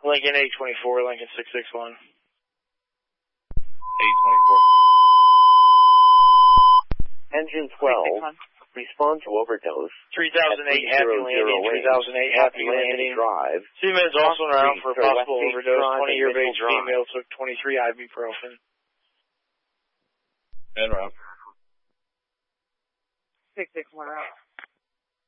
Lincoln 824, Lincoln 661. 824. Engine 12, respond to overdose. 3008 Happy Landing, 3008 Happy Landing. Drive. Seaman's also around for a possible overdose. 20-year age Drive. female took 23 ibuprofen. En route. 661 out.